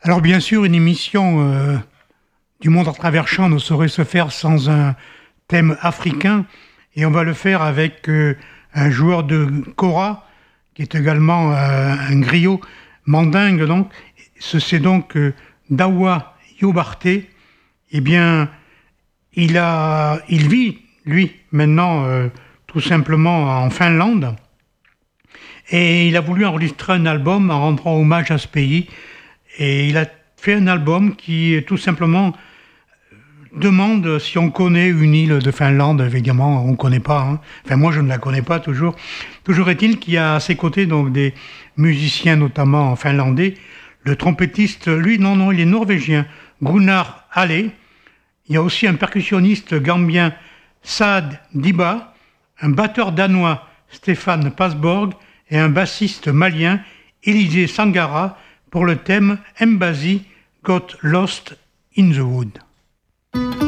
Alors bien sûr, une émission du monde à travers champs ne saurait se faire sans un thème africain, et on va le faire avec un joueur de kora, qui est également un griot mandingue. Donc, c'est donc Dawa Yobarte. Eh bien, il vit, lui, maintenant, tout simplement en Finlande, et il a voulu enregistrer un album en rendant hommage à ce pays. Et il a fait un album qui tout simplement demande si on connaît une île de Finlande. Évidemment, on ne connaît pas. Hein. Enfin, moi, je ne la connais pas toujours. Toujours est-il qu'il y a à ses côtés donc des musiciens, notamment finlandais. Le trompettiste, lui, non, il est norvégien, Gunnar Halle. Il y a aussi un percussionniste gambien, Saad Diba, un batteur danois, Stéphane Pasborg, et un bassiste malien, Élisée Sangara, pour le thème Mbasi Got Lost in the Wood.